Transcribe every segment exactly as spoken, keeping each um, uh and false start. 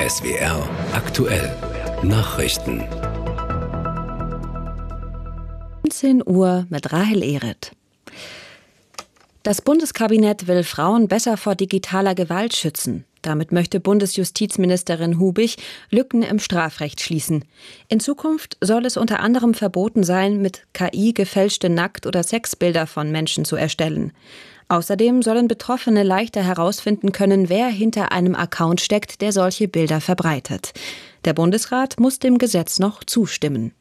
S W R aktuell Nachrichten. neunzehn Uhr mit Rahel Ehret. Das Bundeskabinett will Frauen besser vor digitaler Gewalt schützen. Damit möchte Bundesjustizministerin Hubig Lücken im Strafrecht schließen. In Zukunft soll es unter anderem verboten sein, mit K I gefälschte Nackt- oder Sexbilder von Menschen zu erstellen. Außerdem sollen Betroffene leichter herausfinden können, wer hinter einem Account steckt, der solche Bilder verbreitet. Der Bundesrat muss dem Gesetz noch zustimmen.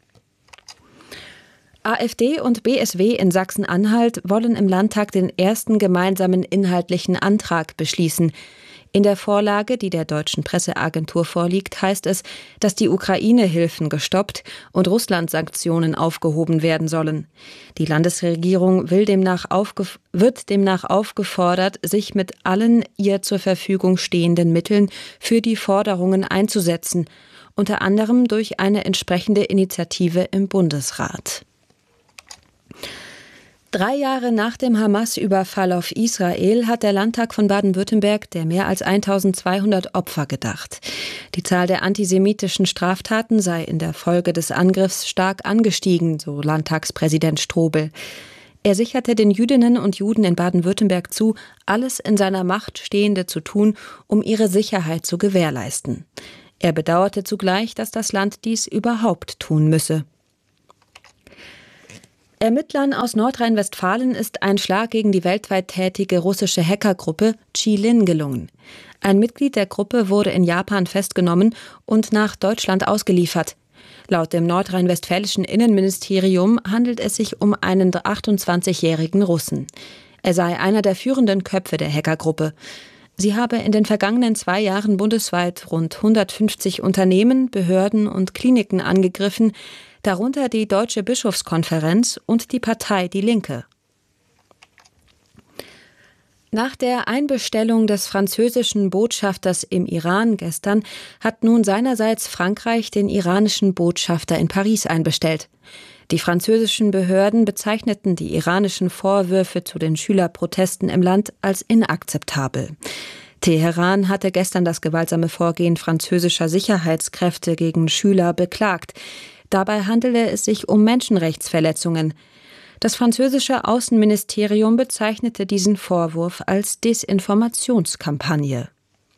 AfD und B S W in Sachsen-Anhalt wollen im Landtag den ersten gemeinsamen inhaltlichen Antrag beschließen. In der Vorlage, die der deutschen Presseagentur vorliegt, heißt es, dass die Ukraine-Hilfen gestoppt und Russland-Sanktionen aufgehoben werden sollen. Die Landesregierung will demnach aufgef- wird demnach aufgefordert, sich mit allen ihr zur Verfügung stehenden Mitteln für die Forderungen einzusetzen, unter anderem durch eine entsprechende Initiative im Bundesrat. Drei Jahre nach dem Hamas-Überfall auf Israel hat der Landtag von Baden-Württemberg der mehr als eintausendzweihundert Opfer gedacht. Die Zahl der antisemitischen Straftaten sei in der Folge des Angriffs stark angestiegen, so Landtagspräsident Strobel. Er sicherte den Jüdinnen und Juden in Baden-Württemberg zu, alles in seiner Macht Stehende zu tun, um ihre Sicherheit zu gewährleisten. Er bedauerte zugleich, dass das Land dies überhaupt tun müsse. Ermittlern aus Nordrhein-Westfalen ist ein Schlag gegen die weltweit tätige russische Hackergruppe Chi-Lin gelungen. Ein Mitglied der Gruppe wurde in Japan festgenommen und nach Deutschland ausgeliefert. Laut dem nordrhein-westfälischen Innenministerium handelt es sich um einen achtundzwanzigjährigen Russen. Er sei einer der führenden Köpfe der Hackergruppe. Sie habe in den vergangenen zwei Jahren bundesweit rund hundertfünfzig Unternehmen, Behörden und Kliniken angegriffen, darunter die Deutsche Bischofskonferenz und die Partei Die Linke. Nach der Einbestellung des französischen Botschafters im Iran gestern hat nun seinerseits Frankreich den iranischen Botschafter in Paris einbestellt. Die französischen Behörden bezeichneten die iranischen Vorwürfe zu den Schülerprotesten im Land als inakzeptabel. Teheran hatte gestern das gewaltsame Vorgehen französischer Sicherheitskräfte gegen Schüler beklagt. Dabei handele es sich um Menschenrechtsverletzungen. Das französische Außenministerium bezeichnete diesen Vorwurf als Desinformationskampagne.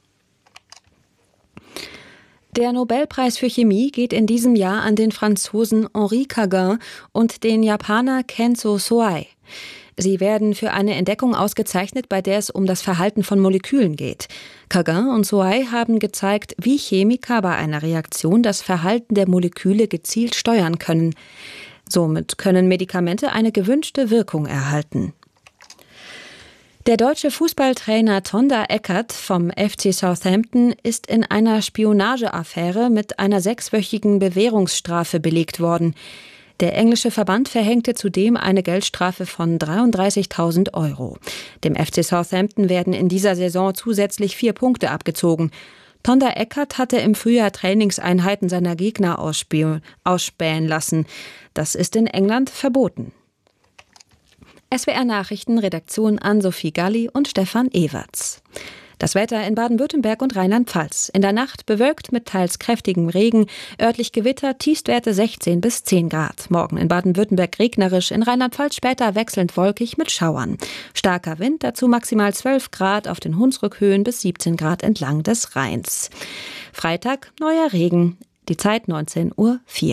Der Nobelpreis für Chemie geht in diesem Jahr an den Franzosen Henri Cagin und den Japaner Kenzo Soei. Sie werden für eine Entdeckung ausgezeichnet, bei der es um das Verhalten von Molekülen geht. Cagin und Soei haben gezeigt, wie Chemiker bei einer Reaktion das Verhalten der Moleküle gezielt steuern können. Somit können Medikamente eine gewünschte Wirkung erhalten. Der deutsche Fußballtrainer Thonda Eckert vom F C Southampton ist in einer Spionageaffäre mit einer sechswöchigen Bewährungsstrafe belegt worden. Der englische Verband verhängte zudem eine Geldstrafe von dreiunddreißigtausend Euro. Dem F C Southampton werden in dieser Saison zusätzlich vier Punkte abgezogen. Thonda Eckert hatte im Frühjahr Trainingseinheiten seiner Gegner ausspähen lassen. Das ist in England verboten. S W R Nachrichten, Redaktion Ann-Sophie Galli und Stefan Everts. Das Wetter in Baden-Württemberg und Rheinland-Pfalz. In der Nacht bewölkt mit teils kräftigem Regen, örtlich Gewitter, Tiefstwerte sechzehn bis zehn Grad. Morgen in Baden-Württemberg regnerisch, in Rheinland-Pfalz später wechselnd wolkig mit Schauern. Starker Wind, dazu maximal zwölf Grad auf den Hunsrückhöhen bis siebzehn Grad entlang des Rheins. Freitag neuer Regen, die Zeit neunzehn Uhr vier.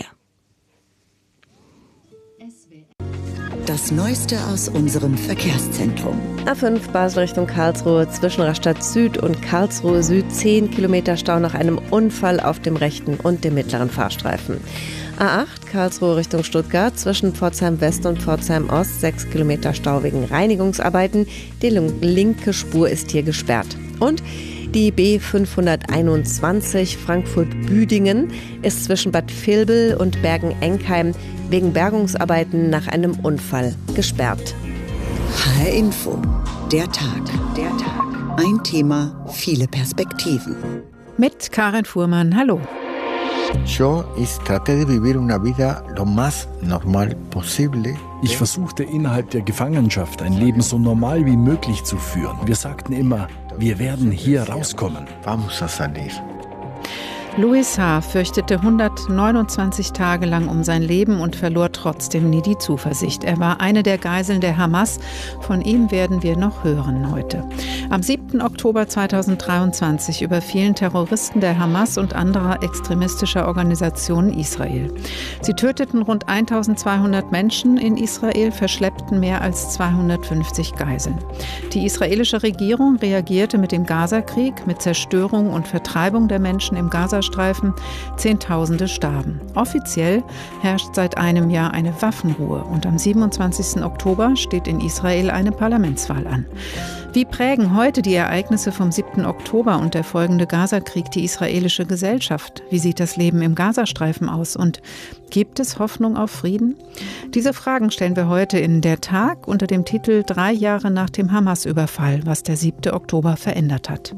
Das Neueste aus unserem Verkehrszentrum. A fünf Basel Richtung Karlsruhe zwischen Rastatt Süd und Karlsruhe Süd zehn Kilometer Stau nach einem Unfall auf dem rechten und dem mittleren Fahrstreifen. A acht Karlsruhe Richtung Stuttgart zwischen Pforzheim West und Pforzheim Ost sechs Kilometer Stau wegen Reinigungsarbeiten. Die linke Spur ist hier gesperrt. Und die B fünfhunderteinundzwanzig Frankfurt-Büdingen ist zwischen Bad Vilbel und Bergen-Enkheim wegen Bergungsarbeiten nach einem Unfall gesperrt. H R Info, der Tag. Der Tag. Ein Thema, viele Perspektiven. Mit Karin Fuhrmann, hallo. Yo traté de vivir una vida lo más normal posible. Ich versuchte innerhalb der Gefangenschaft ein Leben so normal wie möglich zu führen. Wir sagten immer, wir werden hier rauskommen. Vamos a salir. Louis H. fürchtete hundertneunundzwanzig Tage lang um sein Leben und verlor trotzdem nie die Zuversicht. Er war eine der Geiseln der Hamas. Von ihm werden wir noch hören heute. Am siebten Oktober zweitausenddreiundzwanzig überfielen Terroristen der Hamas und anderer extremistischer Organisationen Israel. Sie töteten rund eintausendzweihundert Menschen in Israel, verschleppten mehr als zweihundertfünfzig Geiseln. Die israelische Regierung reagierte mit dem Gazakrieg, mit Zerstörung und Vertreibung der Menschen im Gazastreifen. Zehntausende starben. Offiziell herrscht seit einem Jahr eine Waffenruhe und am siebenundzwanzigsten Oktober steht in Israel eine Parlamentswahl an. Wie prägen heute die Ereignisse vom siebten Oktober und der folgende Gazakrieg die israelische Gesellschaft? Wie sieht das Leben im Gazastreifen aus und gibt es Hoffnung auf Frieden? Diese Fragen stellen wir heute in Der Tag unter dem Titel Drei Jahre nach dem Hamas-Überfall, was der siebte Oktober verändert hat.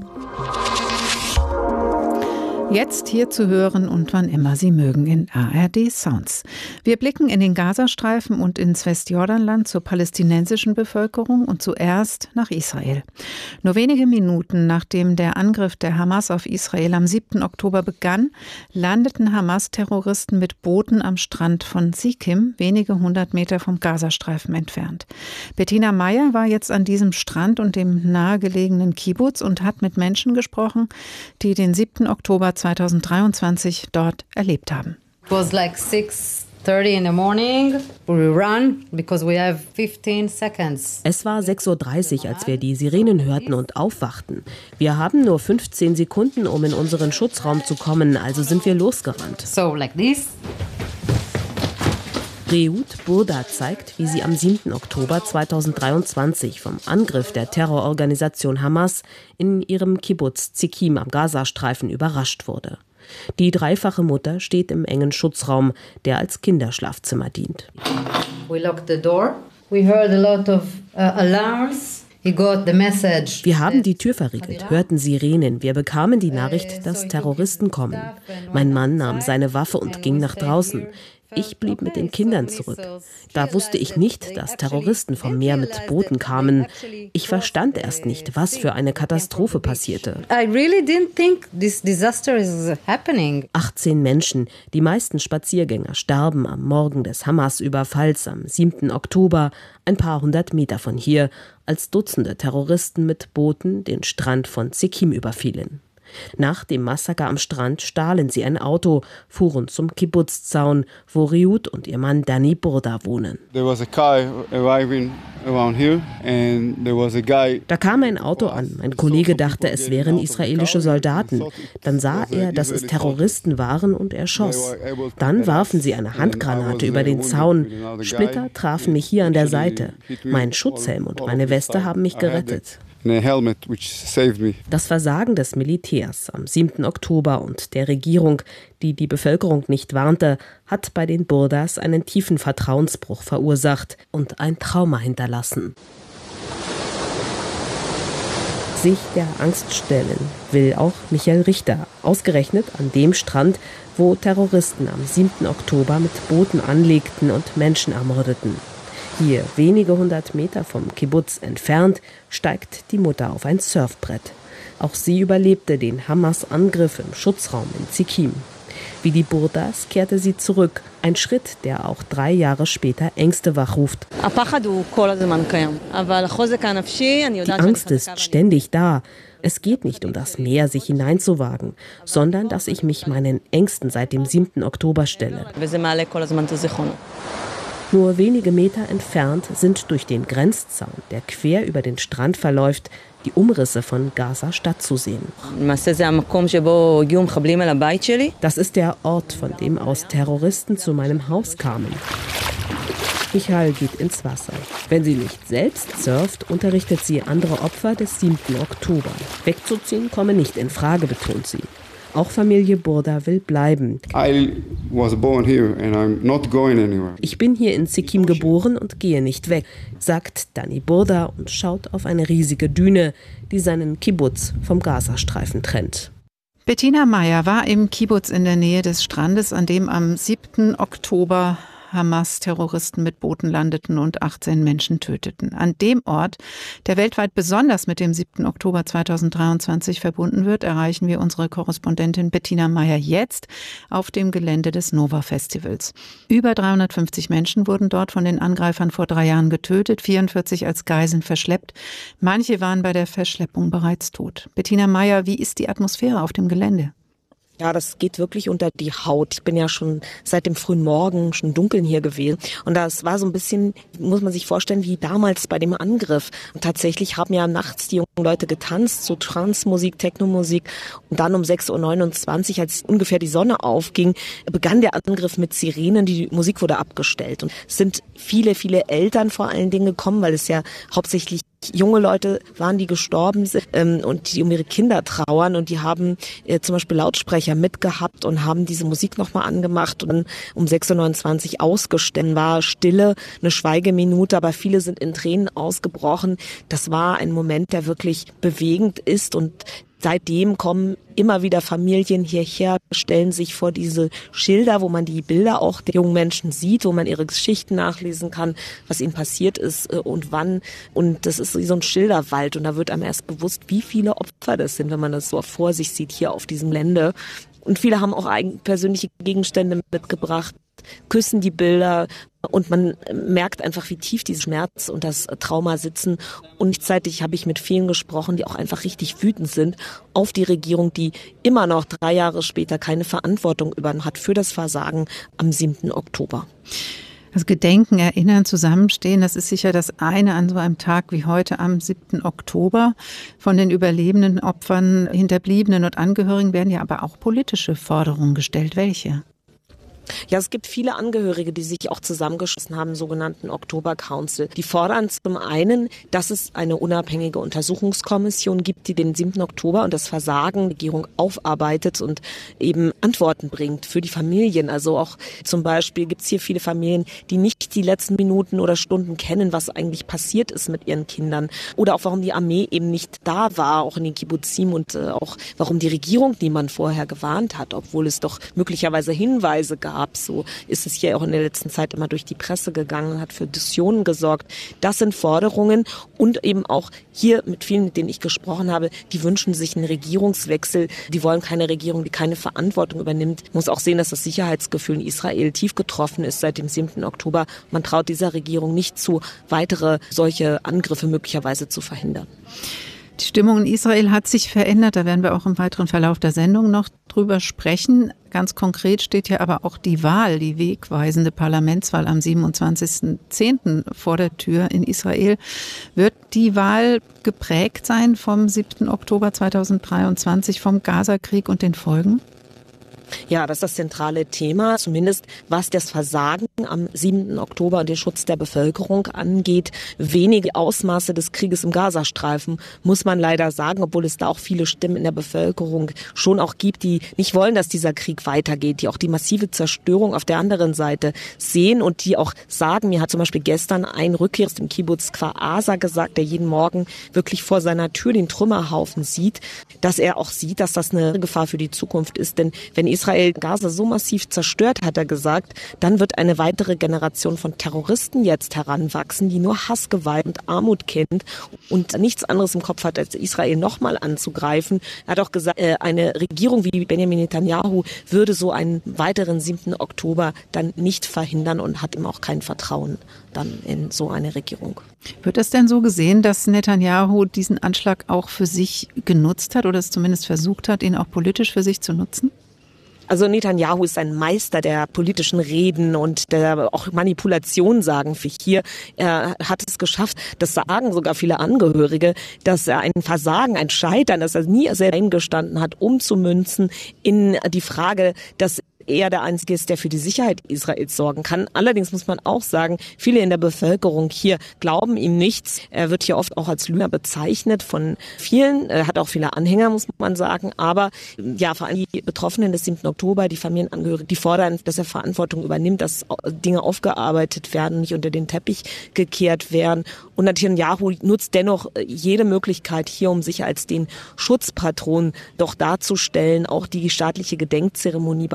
Jetzt hier zu hören und wann immer Sie mögen in A R D Sounds. Wir blicken in den Gazastreifen und ins Westjordanland zur palästinensischen Bevölkerung und zuerst nach Israel. Nur wenige Minuten nachdem der Angriff der Hamas auf Israel am siebten Oktober begann, landeten Hamas-Terroristen mit Booten am Strand von Sikim, wenige hundert Meter vom Gazastreifen entfernt. Bettina Meyer war jetzt an diesem Strand und dem nahegelegenen Kibbuz und hat mit Menschen gesprochen, die den siebten Oktober zweitausenddreiundzwanzig dort erlebt haben. It was like six thirty in the morning. We run because we have fifteen seconds. Es war sechs Uhr dreißig, als wir die Sirenen hörten und aufwachten. Wir haben nur fünfzehn Sekunden, um in unseren Schutzraum zu kommen, also sind wir losgerannt. So like this. Reut Burda zeigt, wie sie am siebten Oktober zweitausenddreiundzwanzig vom Angriff der Terrororganisation Hamas in ihrem Kibbuz Zikim am Gazastreifen überrascht wurde. Die dreifache Mutter steht im engen Schutzraum, der als Kinderschlafzimmer dient. We locked the door. We heard a lot of uh, alarms. Wir haben die Tür verriegelt, hörten Sirenen. Wir bekamen die Nachricht, dass Terroristen kommen. Mein Mann nahm seine Waffe und ging nach draußen. Ich blieb mit den Kindern zurück. Da wusste ich nicht, dass Terroristen vom Meer mit Booten kamen. Ich verstand erst nicht, was für eine Katastrophe passierte. achtzehn Menschen, die meisten Spaziergänger, starben am Morgen des Hamas-Überfalls am siebten Oktober, ein paar hundert Meter von hier, als Dutzende Terroristen mit Booten den Strand von Zikim überfielen. Nach dem Massaker am Strand stahlen sie ein Auto, fuhren zum Kibbuz-Zaun, wo Reut und ihr Mann Dani Burda wohnen. Da kam ein Auto an. Mein Kollege dachte, es wären israelische Soldaten. Dann sah er, dass es Terroristen waren und er schoss. Dann warfen sie eine Handgranate über den Zaun. Splitter trafen mich hier an der Seite. Mein Schutzhelm und meine Weste haben mich gerettet. Das Versagen des Militärs am siebten Oktober und der Regierung, die die Bevölkerung nicht warnte, hat bei den Burdas einen tiefen Vertrauensbruch verursacht und ein Trauma hinterlassen. Sich der Angst stellen will auch Michael Richter, ausgerechnet an dem Strand, wo Terroristen am siebten Oktober mit Booten anlegten und Menschen ermordeten. Hier, wenige hundert Meter vom Kibbuz entfernt, steigt die Mutter auf ein Surfbrett. Auch sie überlebte den Hamas-Angriff im Schutzraum in Zikim. Wie die Burdas kehrte sie zurück, ein Schritt, der auch drei Jahre später Ängste wachruft. Die Angst ist ständig da. Es geht nicht um das Meer, sich hineinzuwagen, sondern dass ich mich meinen Ängsten seit dem siebten Oktober stelle. Nur wenige Meter entfernt sind durch den Grenzzaun, der quer über den Strand verläuft, die Umrisse von Gaza-Stadt zu sehen. Das ist der Ort, von dem aus Terroristen zu meinem Haus kamen. Michael geht ins Wasser. Wenn sie nicht selbst surft, unterrichtet sie andere Opfer des siebten Oktober. Wegzuziehen komme nicht in Frage, betont sie. Auch Familie Burda will bleiben. Ich bin hier in Zikim geboren und gehe nicht weg, sagt Dani Burda und schaut auf eine riesige Düne, die seinen Kibbuz vom Gazastreifen trennt. Bettina Meyer war im Kibbuz in der Nähe des Strandes, an dem am siebten Oktober Hamas-Terroristen mit Booten landeten und achtzehn Menschen töteten. An dem Ort, der weltweit besonders mit dem siebten Oktober zweitausenddreiundzwanzig verbunden wird, erreichen wir unsere Korrespondentin Bettina Meyer jetzt auf dem Gelände des Nova-Festivals. Über dreihundertfünfzig Menschen wurden dort von den Angreifern vor drei Jahren getötet, vierundvierzig als Geiseln verschleppt. Manche waren bei der Verschleppung bereits tot. Bettina Meyer, wie ist die Atmosphäre auf dem Gelände? Ja, das geht wirklich unter die Haut. Ich bin ja schon seit dem frühen Morgen schon dunkeln hier gewesen. Und das war so ein bisschen, muss man sich vorstellen, wie damals bei dem Angriff. Und tatsächlich haben ja nachts die jungen Leute getanzt, so Trance-Musik, Techno-Musik. Und dann um sechs Uhr neunundzwanzig, als ungefähr die Sonne aufging, begann der Angriff mit Sirenen. Die Musik wurde abgestellt. Und es sind viele, viele Eltern vor allen Dingen gekommen, weil es ja hauptsächlich junge Leute waren, die gestorben sind ähm, und die um ihre Kinder trauern, und die haben äh, zum Beispiel Lautsprecher mitgehabt und haben diese Musik nochmal angemacht und dann um sechs Uhr neunundzwanzig ausgestellt. War Stille, eine Schweigeminute, aber viele sind in Tränen ausgebrochen. Das war ein Moment, der wirklich bewegend ist, und seitdem kommen immer wieder Familien hierher, stellen sich vor diese Schilder, wo man die Bilder auch der jungen Menschen sieht, wo man ihre Geschichten nachlesen kann, was ihnen passiert ist und wann. Und das ist so ein Schilderwald, und da wird einem erst bewusst, wie viele Opfer das sind, wenn man das so vor sich sieht hier auf diesem Gelände. Und viele haben auch eigen persönliche Gegenstände mitgebracht, küssen die Bilder, und man merkt einfach, wie tief dieser Schmerz und das Trauma sitzen. Und gleichzeitig habe ich mit vielen gesprochen, die auch einfach richtig wütend sind auf die Regierung, die immer noch drei Jahre später keine Verantwortung übernommen hat für das Versagen am siebten Oktober. Das Gedenken, Erinnern, Zusammenstehen, das ist sicher das eine an so einem Tag wie heute am siebten Oktober. Von den überlebenden Opfern, Hinterbliebenen und Angehörigen werden ja aber auch politische Forderungen gestellt. Welche? Ja, es gibt viele Angehörige, die sich auch zusammengeschlossen haben, im sogenannten Oktober Council. Die fordern zum einen, dass es eine unabhängige Untersuchungskommission gibt, die den siebten Oktober und das Versagen der Regierung aufarbeitet und eben Antworten bringt für die Familien. Also auch zum Beispiel gibt es hier viele Familien, die nicht die letzten Minuten oder Stunden kennen, was eigentlich passiert ist mit ihren Kindern. Oder auch warum die Armee eben nicht da war, auch in den Kibbuzim, und äh, auch warum die Regierung niemand vorher gewarnt hat, obwohl es doch möglicherweise Hinweise gab. So ist es hier auch in der letzten Zeit immer durch die Presse gegangen, hat für Diskussionen gesorgt. Das sind Forderungen, und eben auch hier mit vielen, mit denen ich gesprochen habe, die wünschen sich einen Regierungswechsel. Die wollen keine Regierung, die keine Verantwortung übernimmt. Man muss auch sehen, dass das Sicherheitsgefühl in Israel tief getroffen ist seit dem siebten Oktober. Man traut dieser Regierung nicht zu, weitere solche Angriffe möglicherweise zu verhindern. Die Stimmung in Israel hat sich verändert, da werden wir auch im weiteren Verlauf der Sendung noch drüber sprechen. Ganz konkret steht ja aber auch die Wahl, die wegweisende Parlamentswahl am siebenundzwanzigsten zehnten vor der Tür in Israel. Wird die Wahl geprägt sein vom siebten Oktober zweitausenddreiundzwanzig, vom Gazakrieg und den Folgen? Ja, das ist das zentrale Thema, zumindest was das Versagen am siebten Oktober und den Schutz der Bevölkerung angeht. Wenige Ausmaße des Krieges im Gazastreifen, muss man leider sagen, obwohl es da auch viele Stimmen in der Bevölkerung schon auch gibt, die nicht wollen, dass dieser Krieg weitergeht, die auch die massive Zerstörung auf der anderen Seite sehen und die auch sagen, mir hat zum Beispiel gestern ein Rückkehrer aus dem Kibbutz Kfar Aza gesagt, der jeden Morgen wirklich vor seiner Tür den Trümmerhaufen sieht, dass er auch sieht, dass das eine Gefahr für die Zukunft ist, denn wenn Israel Gaza so massiv zerstört, hat er gesagt, dann wird eine weitere Generation von Terroristen jetzt heranwachsen, die nur Hass, Gewalt und Armut kennt und nichts anderes im Kopf hat, als Israel nochmal anzugreifen. Er hat auch gesagt, eine Regierung wie Benjamin Netanyahu würde so einen weiteren siebten Oktober dann nicht verhindern und hat ihm auch kein Vertrauen dann in so eine Regierung. Wird das denn so gesehen, dass Netanyahu diesen Anschlag auch für sich genutzt hat oder es zumindest versucht hat, ihn auch politisch für sich zu nutzen? Also Netanyahu ist ein Meister der politischen Reden und der auch Manipulation, sagen wir hier. Er hat es geschafft, das sagen sogar viele Angehörige, dass er ein Versagen, ein Scheitern, dass er nie selber eingestanden hat, umzumünzen in die Frage, dass er der Einzige ist, der für die Sicherheit Israels sorgen kann. Allerdings muss man auch sagen, viele in der Bevölkerung hier glauben ihm nichts. Er wird hier oft auch als Lügner bezeichnet von vielen. Er hat auch viele Anhänger, muss man sagen. Aber ja, vor allem die Betroffenen des siebten Oktober, die Familienangehörigen, die fordern, dass er Verantwortung übernimmt, dass Dinge aufgearbeitet werden, nicht unter den Teppich gekehrt werden. Und Netanyahu nutzt dennoch jede Möglichkeit hier, um sich als den Schutzpatron doch darzustellen. Auch die staatliche Gedenkzeremonie beispielsweise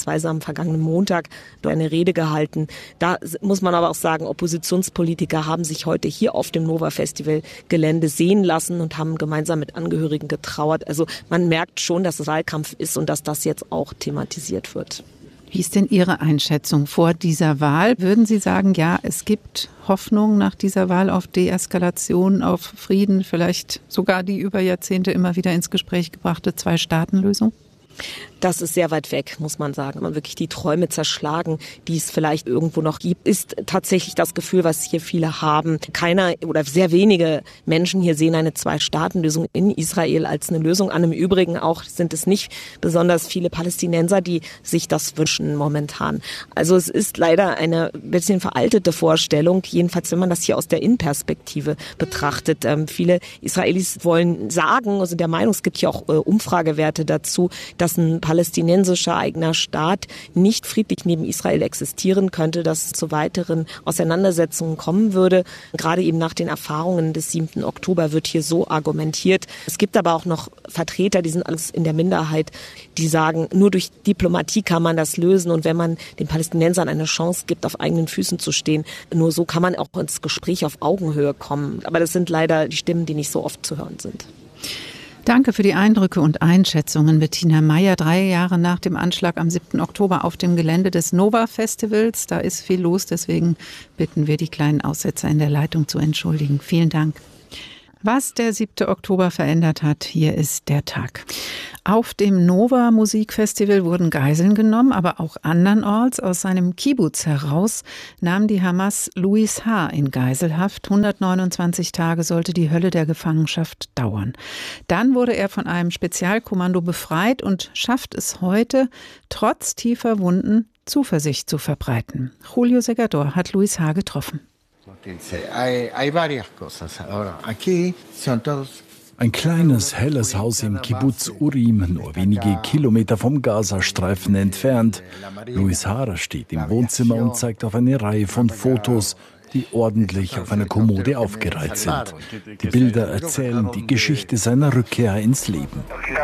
beispielsweise am vergangenen Montag eine Rede gehalten. Da muss man aber auch sagen, Oppositionspolitiker haben sich heute hier auf dem Nova-Festival-Gelände sehen lassen und haben gemeinsam mit Angehörigen getrauert. Also man merkt schon, dass es Wahlkampf ist und dass das jetzt auch thematisiert wird. Wie ist denn Ihre Einschätzung vor dieser Wahl? Würden Sie sagen, ja, es gibt Hoffnung nach dieser Wahl auf Deeskalation, auf Frieden, vielleicht sogar die über Jahrzehnte immer wieder ins Gespräch gebrachte Zwei-Staaten-Lösung? Das ist sehr weit weg, muss man sagen. Man wirklich die Träume zerschlagen, die es vielleicht irgendwo noch gibt, ist tatsächlich das Gefühl, was hier viele haben. Keiner oder sehr wenige Menschen hier sehen eine Zwei-Staaten-Lösung in Israel als eine Lösung an. Im Übrigen auch sind es nicht besonders viele Palästinenser, die sich das wünschen momentan. Also es ist leider eine bisschen veraltete Vorstellung, jedenfalls wenn man das hier aus der Innenperspektive betrachtet. Ähm, viele Israelis wollen sagen, also der Meinung, es gibt hier auch äh, Umfragewerte dazu, dass ein palästinensischer eigener Staat nicht friedlich neben Israel existieren könnte, dass es zu weiteren Auseinandersetzungen kommen würde. Gerade eben nach den Erfahrungen des siebten Oktober wird hier so argumentiert. Es gibt aber auch noch Vertreter, die sind alles in der Minderheit, die sagen, nur durch Diplomatie kann man das lösen und wenn man den Palästinensern eine Chance gibt, auf eigenen Füßen zu stehen, nur so kann man auch ins Gespräch auf Augenhöhe kommen. Aber das sind leider die Stimmen, die nicht so oft zu hören sind. Danke für die Eindrücke und Einschätzungen, Bettina Meyer. Drei Jahre nach dem Anschlag am siebten Oktober auf dem Gelände des Nova-Festivals. Da ist viel los, deswegen bitten wir die kleinen Aussetzer in der Leitung zu entschuldigen. Vielen Dank. Was der siebte Oktober verändert hat, hier ist der Tag. Auf dem Nova Musikfestival wurden Geiseln genommen, aber auch andernorts. Aus seinem Kibbuz heraus nahm die Hamas Louis H. in Geiselhaft. hundertneunundzwanzig Tage sollte die Hölle der Gefangenschaft dauern. Dann wurde er von einem Spezialkommando befreit und schafft es heute, trotz tiefer Wunden, Zuversicht zu verbreiten. Julio Segador hat Louis H. getroffen. Ein kleines, helles Haus im Kibbuz Urim, nur wenige Kilometer vom Gazastreifen entfernt. Louis H. steht im Wohnzimmer und zeigt auf eine Reihe von Fotos, die ordentlich auf einer Kommode aufgereiht sind. Die Bilder erzählen die Geschichte seiner Rückkehr ins Leben.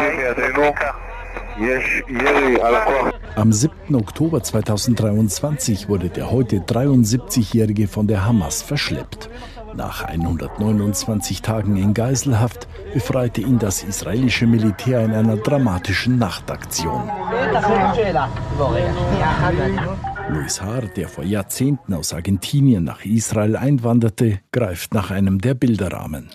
Am siebten Oktober zweitausenddreiundzwanzig wurde der heute dreiundsiebzigjährige von der Hamas verschleppt. Nach hundertneunundzwanzig Tagen in Geiselhaft befreite ihn das israelische Militär in einer dramatischen Nachtaktion. Louis H., der vor Jahrzehnten aus Argentinien nach Israel einwanderte, greift nach einem der Bilderrahmen.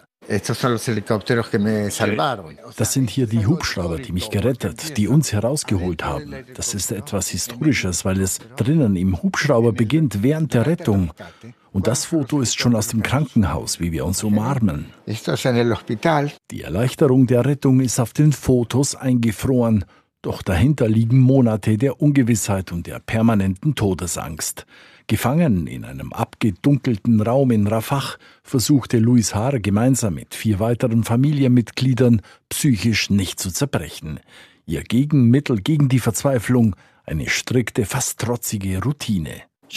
Das sind hier die Hubschrauber, die mich gerettet, die uns herausgeholt haben. Das ist etwas Historisches, weil es drinnen im Hubschrauber beginnt, während der Rettung. Und das Foto ist schon aus dem Krankenhaus, wie wir uns umarmen. Die Erleichterung der Rettung ist auf den Fotos eingefroren. Doch dahinter liegen Monate der Ungewissheit und der permanenten Todesangst. Gefangen in einem abgedunkelten Raum in Rafah versuchte Louis H. gemeinsam mit vier weiteren Familienmitgliedern psychisch nicht zu zerbrechen. Ihr Gegenmittel gegen die Verzweiflung, eine strikte, fast trotzige Routine.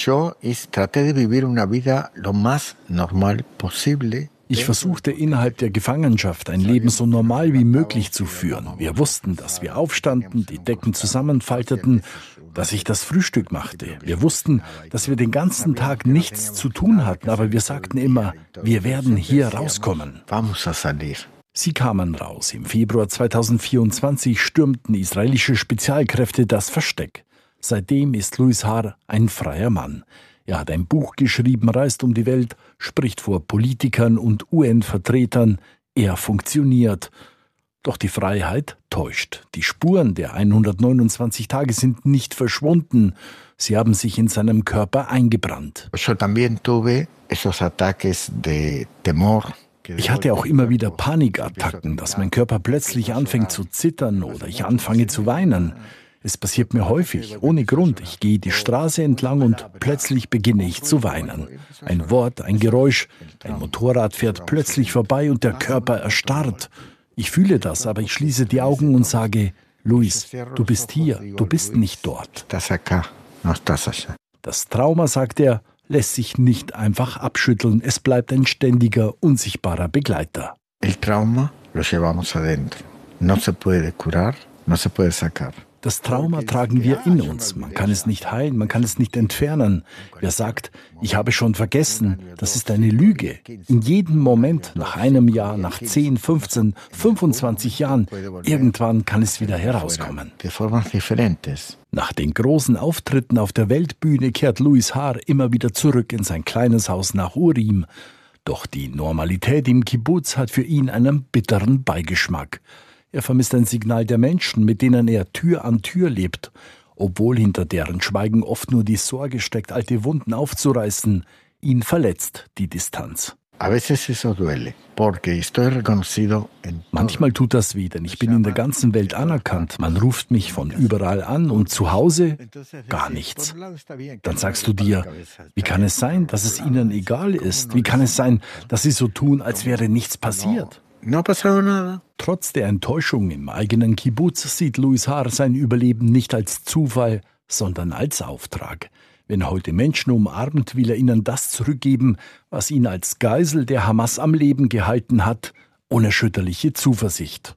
Ich versuchte innerhalb der Gefangenschaft ein Leben so normal wie möglich zu führen. Wir wussten, dass wir aufstanden, die Decken zusammenfalteten, dass ich das Frühstück machte. Wir wussten, dass wir den ganzen Tag nichts zu tun hatten, aber wir sagten immer, wir werden hier rauskommen. Sie kamen raus. Im Februar zweitausendvierundzwanzig stürmten israelische Spezialkräfte das Versteck. Seitdem ist Louis H. ein freier Mann. Er hat ein Buch geschrieben, reist um die Welt, spricht vor Politikern und U N-Vertretern. Er funktioniert. Doch die Freiheit täuscht. Die Spuren der hundertneunundzwanzig Tage sind nicht verschwunden. Sie haben sich in seinem Körper eingebrannt. Ich hatte auch immer wieder Panikattacken, dass mein Körper plötzlich anfängt zu zittern oder ich anfange zu weinen. Es passiert mir häufig, ohne Grund. Ich gehe die Straße entlang und plötzlich beginne ich zu weinen. Ein Wort, ein Geräusch, ein Motorrad fährt plötzlich vorbei und der Körper erstarrt. Ich fühle das, aber ich schließe die Augen und sage, Luis, du bist hier, du bist nicht dort. Das Trauma, sagt er, lässt sich nicht einfach abschütteln. Es bleibt ein ständiger, unsichtbarer Begleiter. El trauma lo llevamos adentro. No se puede curar, no se puede sacar. Das Trauma tragen wir in uns. Man kann es nicht heilen, man kann es nicht entfernen. Wer sagt, ich habe schon vergessen, das ist eine Lüge. In jedem Moment, nach einem Jahr, nach zehn, fünfzehn, fünfundzwanzig Jahren, irgendwann kann es wieder herauskommen. Nach den großen Auftritten auf der Weltbühne kehrt Louis Haar immer wieder zurück in sein kleines Haus nach Urim. Doch die Normalität im Kibbuz hat für ihn einen bitteren Beigeschmack. Er vermisst ein Signal der Menschen, mit denen er Tür an Tür lebt, obwohl hinter deren Schweigen oft nur die Sorge steckt, alte Wunden aufzureißen. Ihn verletzt die Distanz. Manchmal tut das weh, denn ich bin in der ganzen Welt anerkannt. Man ruft mich von überall an und zu Hause gar nichts. Dann sagst du dir, wie kann es sein, dass es ihnen egal ist? Wie kann es sein, dass sie so tun, als wäre nichts passiert? Trotz der Enttäuschung im eigenen Kibbuz sieht Louis Haar sein Überleben nicht als Zufall, sondern als Auftrag. Wenn er heute Menschen umarmt, will er ihnen das zurückgeben, was ihn als Geisel der Hamas am Leben gehalten hat, unerschütterliche Zuversicht.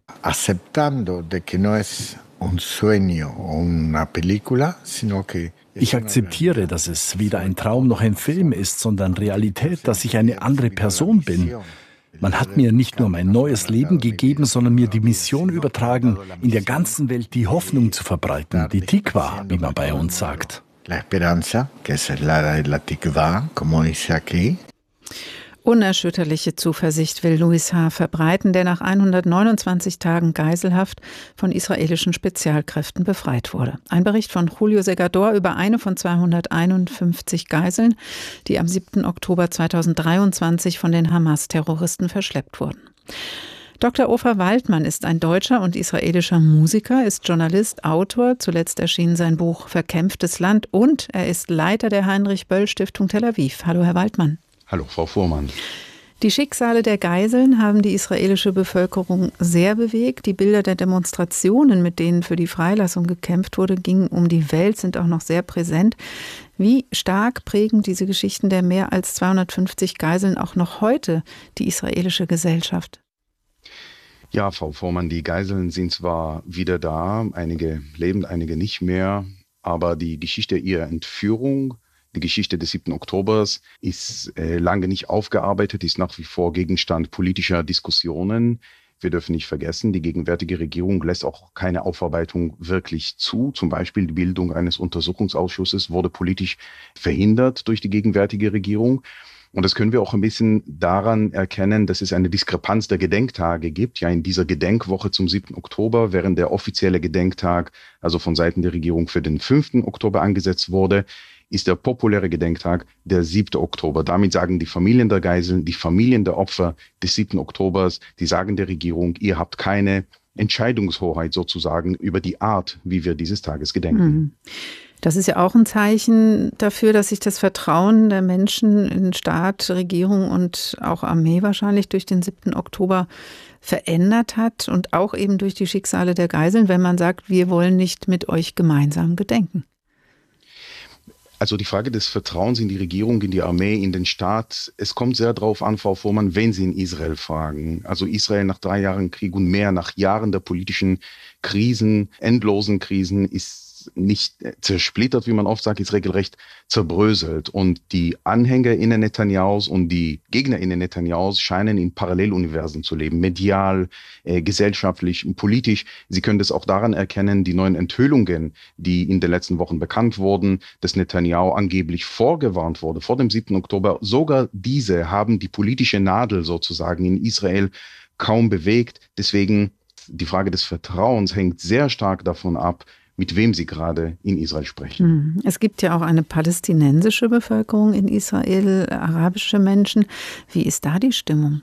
Ich akzeptiere, dass es weder ein Traum noch ein Film ist, sondern Realität, dass ich eine andere Person bin. Man hat mir nicht nur mein neues Leben gegeben, sondern mir die Mission übertragen, in der ganzen Welt die Hoffnung zu verbreiten, die Tikva, wie man bei uns sagt. Unerschütterliche Zuversicht will Louis Haar verbreiten, der nach hundertneunundzwanzig Tagen Geiselhaft von israelischen Spezialkräften befreit wurde. Ein Bericht von Julio Segador über eine von zweihunderteinundfünfzig Geiseln, die am siebten Oktober zweitausenddreiundzwanzig von den Hamas-Terroristen verschleppt wurden. Doktor Ofer Waldmann ist ein deutscher und israelischer Musiker, ist Journalist, Autor. Zuletzt erschien sein Buch Verkämpftes Land und er ist Leiter der Heinrich-Böll-Stiftung Tel Aviv. Hallo, Herr Waldmann. Hallo, Frau Fuhrmann. Die Schicksale der Geiseln haben die israelische Bevölkerung sehr bewegt. Die Bilder der Demonstrationen, mit denen für die Freilassung gekämpft wurde, gingen um die Welt, sind auch noch sehr präsent. Wie stark prägen diese Geschichten der mehr als zweihundertfünfzig Geiseln auch noch heute die israelische Gesellschaft? Ja, Frau Fuhrmann, die Geiseln sind zwar wieder da, einige leben, einige nicht mehr, aber die Geschichte ihrer Entführung, die Geschichte des siebten Oktobers ist äh, lange nicht aufgearbeitet, ist nach wie vor Gegenstand politischer Diskussionen. Wir dürfen nicht vergessen, die gegenwärtige Regierung lässt auch keine Aufarbeitung wirklich zu. Zum Beispiel die Bildung eines Untersuchungsausschusses wurde politisch verhindert durch die gegenwärtige Regierung. Und das können wir auch ein bisschen daran erkennen, dass es eine Diskrepanz der Gedenktage gibt. Ja, in dieser Gedenkwoche zum siebten Oktober, während der offizielle Gedenktag, also von Seiten der Regierung für den fünften Oktober angesetzt wurde, ist der populäre Gedenktag der siebte Oktober. Damit sagen die Familien der Geiseln, die Familien der Opfer des siebten Oktobers, die sagen der Regierung, ihr habt keine Entscheidungshoheit sozusagen über die Art, wie wir dieses Tages gedenken. Das ist ja auch ein Zeichen dafür, dass sich das Vertrauen der Menschen in Staat, Regierung und auch Armee wahrscheinlich durch den siebten Oktober verändert hat und auch eben durch die Schicksale der Geiseln, wenn man sagt, wir wollen nicht mit euch gemeinsam gedenken. Also die Frage des Vertrauens in die Regierung, in die Armee, in den Staat, es kommt sehr darauf an, Frau Fuhrmann, wenn Sie in Israel fragen. Also Israel nach drei Jahren Krieg und mehr, nach Jahren der politischen Krisen, endlosen Krisen, ist nicht zersplittert, wie man oft sagt, ist regelrecht zerbröselt. Und die AnhängerInnen Netanyahus und die GegnerInnen Netanyahus scheinen in Paralleluniversen zu leben, medial, äh, gesellschaftlich, politisch. Sie können das auch daran erkennen, die neuen Enthüllungen, die in den letzten Wochen bekannt wurden, dass Netanyahu angeblich vorgewarnt wurde vor dem siebten Oktober. Sogar diese haben die politische Nadel sozusagen in Israel kaum bewegt. Deswegen die Frage des Vertrauens hängt sehr stark davon ab, mit wem Sie gerade in Israel sprechen. Es gibt ja auch eine palästinensische Bevölkerung in Israel, arabische Menschen. Wie ist da die Stimmung?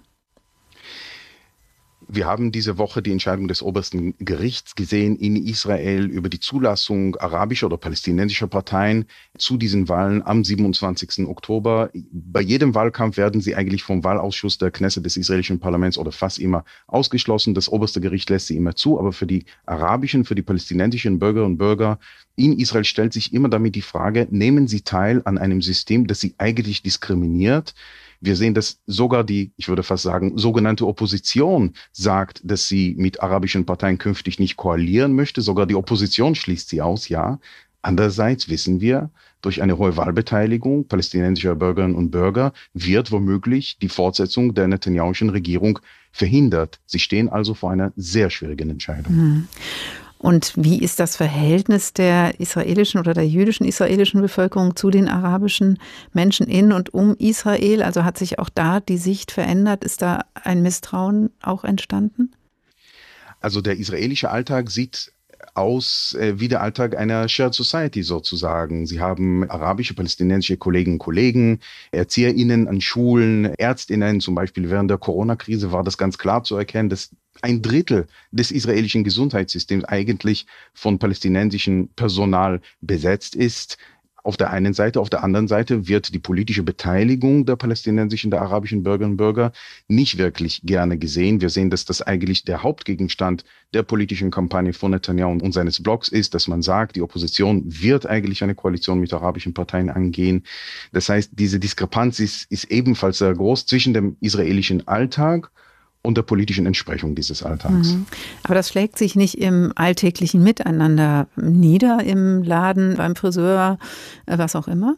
Wir haben diese Woche die Entscheidung des obersten Gerichts gesehen in Israel über die Zulassung arabischer oder palästinensischer Parteien zu diesen Wahlen am siebenundzwanzigsten Oktober. Bei jedem Wahlkampf werden sie eigentlich vom Wahlausschuss der Knesset des israelischen Parlaments oder fast immer ausgeschlossen. Das oberste Gericht lässt sie immer zu, aber für die arabischen, für die palästinensischen Bürger und Bürger in Israel stellt sich immer damit die Frage, nehmen sie teil an einem System, das sie eigentlich diskriminiert? Wir sehen, dass sogar die, ich würde fast sagen, sogenannte Opposition sagt, dass sie mit arabischen Parteien künftig nicht koalieren möchte. Sogar die Opposition schließt sie aus, ja. Andererseits wissen wir, durch eine hohe Wahlbeteiligung palästinensischer Bürgerinnen und Bürger wird womöglich die Fortsetzung der Netanyahuschen Regierung verhindert. Sie stehen also vor einer sehr schwierigen Entscheidung. Und wie ist das Verhältnis der israelischen oder der jüdischen israelischen Bevölkerung zu den arabischen Menschen in und um Israel? Also hat sich auch da die Sicht verändert? Ist da ein Misstrauen auch entstanden? Also der israelische Alltag sieht aus äh, wie der Alltag einer Shared Society sozusagen. Sie haben arabische, palästinensische Kolleginnen und Kollegen, ErzieherInnen an Schulen, ÄrztInnen. Zum Beispiel während der Corona-Krise war das ganz klar zu erkennen, dass ein Drittel des israelischen Gesundheitssystems eigentlich von palästinensischem Personal besetzt ist. Auf der einen Seite, auf der anderen Seite wird die politische Beteiligung der palästinensischen, der arabischen Bürgerinnen und Bürger nicht wirklich gerne gesehen. Wir sehen, dass das eigentlich der Hauptgegenstand der politischen Kampagne von Netanyahu und seines Blocks ist, dass man sagt, die Opposition wird eigentlich eine Koalition mit arabischen Parteien angehen. Das heißt, diese Diskrepanz ist, ist ebenfalls sehr groß zwischen dem israelischen Alltag und der politischen Entsprechung dieses Alltags. Mhm. Aber das schlägt sich nicht im alltäglichen Miteinander nieder, im Laden, beim Friseur, was auch immer?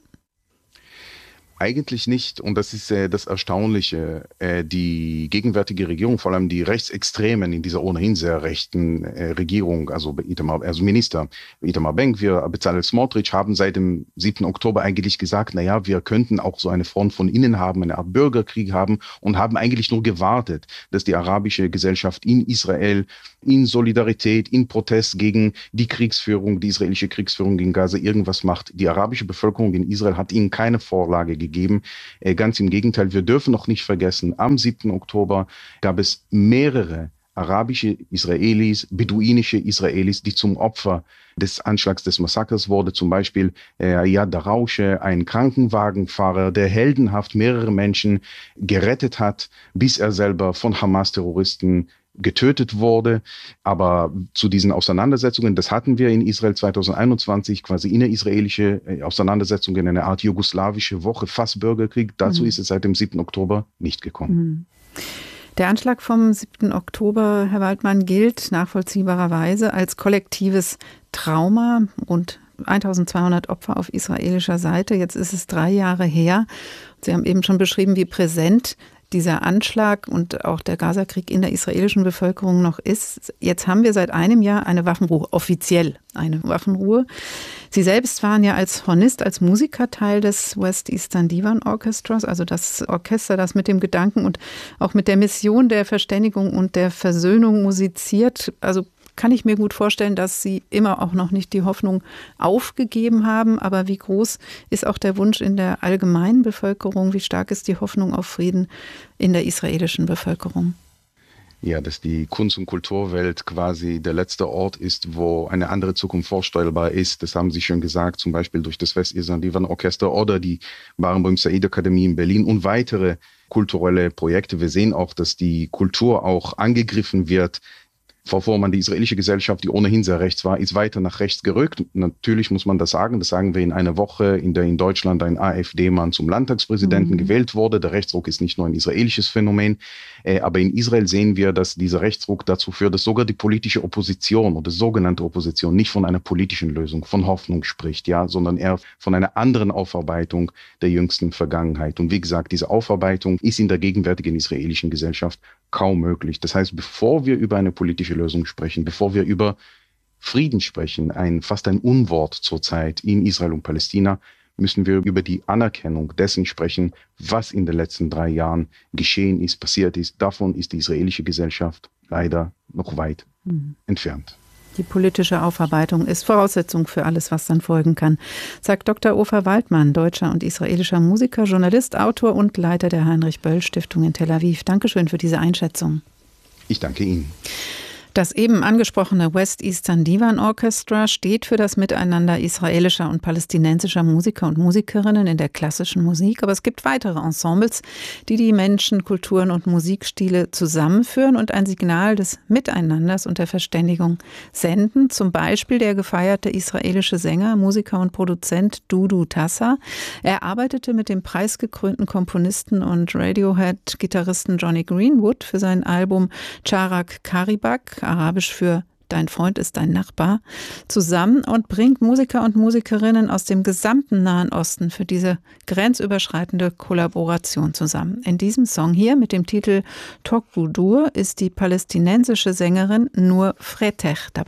Eigentlich nicht. Und das ist äh, das Erstaunliche. Äh, die gegenwärtige Regierung, vor allem die Rechtsextremen in dieser ohnehin sehr rechten äh, Regierung, also, Itamar, also Minister Itamar Ben-Gvir, Bezalel Smotrich, haben seit dem siebten Oktober eigentlich gesagt, na ja, wir könnten auch so eine Front von innen haben, eine Art Bürgerkrieg haben und haben eigentlich nur gewartet, dass die arabische Gesellschaft in Israel in Solidarität, in Protest gegen die Kriegsführung, die israelische Kriegsführung gegen Gaza irgendwas macht. Die arabische Bevölkerung in Israel hat ihnen keine Vorlage gegeben. gegeben. Ganz im Gegenteil, wir dürfen noch nicht vergessen, am siebten Oktober gab es mehrere arabische Israelis, beduinische Israelis, die zum Opfer des Anschlags des Massakers wurde. Zum Beispiel äh, Yad Darausche, ein Krankenwagenfahrer, der heldenhaft mehrere Menschen gerettet hat, bis er selber von Hamas-Terroristen getötet wurde. Aber zu diesen Auseinandersetzungen, das hatten wir in Israel zweitausendeinundzwanzig, quasi innerisraelische Auseinandersetzungen, eine Art jugoslawische Woche, fast Bürgerkrieg. Dazu mhm. ist es seit dem siebten Oktober nicht gekommen. Mhm. Der Anschlag vom siebten Oktober, Herr Waldmann, gilt nachvollziehbarerweise als kollektives Trauma. Rund eintausendzweihundert Opfer auf israelischer Seite. Jetzt ist es drei Jahre her. Sie haben eben schon beschrieben, wie präsent dieser Anschlag und auch der Gazakrieg in der israelischen Bevölkerung noch ist. Jetzt haben wir seit einem Jahr eine Waffenruhe, offiziell eine Waffenruhe. Sie selbst waren ja als Hornist, als Musiker Teil des West Eastern Divan Orchestras, also das Orchester, das mit dem Gedanken und auch mit der Mission der Verständigung und der Versöhnung musiziert. Also kann ich mir gut vorstellen, dass Sie immer auch noch nicht die Hoffnung aufgegeben haben. Aber wie groß ist auch der Wunsch in der allgemeinen Bevölkerung? Wie stark ist die Hoffnung auf Frieden in der israelischen Bevölkerung? Ja, dass die Kunst- und Kulturwelt quasi der letzte Ort ist, wo eine andere Zukunft vorstellbar ist. Das haben Sie schon gesagt, zum Beispiel durch das West Eastern Divan Orchester oder die Barenboim Said Akademie in Berlin und weitere kulturelle Projekte. Wir sehen auch, dass die Kultur auch angegriffen wird. Frau Fuhrmann, die israelische Gesellschaft, die ohnehin sehr rechts war, ist weiter nach rechts gerückt. Natürlich muss man das sagen. Das sagen wir in einer Woche, in der in Deutschland ein AfD-Mann zum Landtagspräsidenten mhm. gewählt wurde. Der Rechtsruck ist nicht nur ein israelisches Phänomen. Äh, aber in Israel sehen wir, dass dieser Rechtsruck dazu führt, dass sogar die politische Opposition oder sogenannte Opposition nicht von einer politischen Lösung, von Hoffnung spricht, ja, sondern eher von einer anderen Aufarbeitung der jüngsten Vergangenheit. Und wie gesagt, diese Aufarbeitung ist in der gegenwärtigen israelischen Gesellschaft kaum möglich. Das heißt, bevor wir über eine politische Lösung sprechen, bevor wir über Frieden sprechen, ein, fast ein Unwort zurzeit in Israel und Palästina, müssen wir über die Anerkennung dessen sprechen, was in den letzten drei Jahren geschehen ist, passiert ist. Davon ist die israelische Gesellschaft leider noch weit mhm. entfernt. Die politische Aufarbeitung ist Voraussetzung für alles, was dann folgen kann, sagt Doktor Ofer Waldmann, deutscher und israelischer Musiker, Journalist, Autor und Leiter der Heinrich-Böll-Stiftung in Tel Aviv. Dankeschön für diese Einschätzung. Ich danke Ihnen. Das eben angesprochene West Eastern Divan Orchestra steht für das Miteinander israelischer und palästinensischer Musiker und Musikerinnen in der klassischen Musik. Aber es gibt weitere Ensembles, die die Menschen, Kulturen und Musikstile zusammenführen und ein Signal des Miteinanders und der Verständigung senden. Zum Beispiel der gefeierte israelische Sänger, Musiker und Produzent Dudu Tassa. Er arbeitete mit dem preisgekrönten Komponisten und Radiohead-Gitarristen Johnny Greenwood für sein Album Charak Karibak, arabisch für Dein Freund ist dein Nachbar, zusammen und bringt Musiker und Musikerinnen aus dem gesamten Nahen Osten für diese grenzüberschreitende Kollaboration zusammen. In diesem Song hier mit dem Titel Tok Budur ist die palästinensische Sängerin Nur Fretech dabei.